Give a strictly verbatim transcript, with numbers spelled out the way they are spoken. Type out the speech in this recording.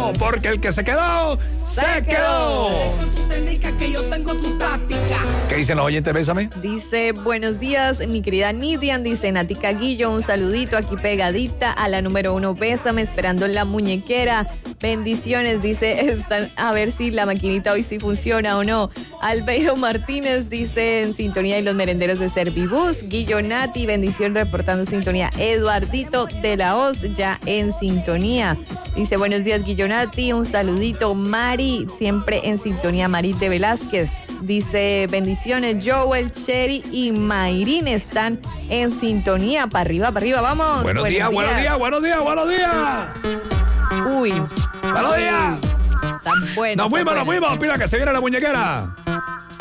quedó, porque el que se quedó, se, se quedó. Que yo tengo tu táctica. ¿Qué dicen los oyentes? Bésame. Dice, buenos días, mi querida Nidian. Dice, Natica Guillo, un saludito aquí pegadita a la número uno. Bésame, esperando la muñequera. Bendiciones, dice, están a ver si la maquinita hoy sí funciona o no. Albeiro Martínez dice, en sintonía y los merenderos de Servibus. Guillo Nati, bendición reportando sintonía. Eduardito de la Hoz, ya en sintonía. Dice, buenos días, Guillo Nati, un saludito. Mari, siempre en sintonía. Marite Velázquez dice, bendiciones. Joel, Cherry y Mayrin están en sintonía. Para arriba, para arriba, vamos. Buenos, buenos días, días, buenos días, buenos días, buenos días. Uy. Buenos días. Tan bueno. Nos fuimos, nos fuimos. Pila que se viene la muñequera.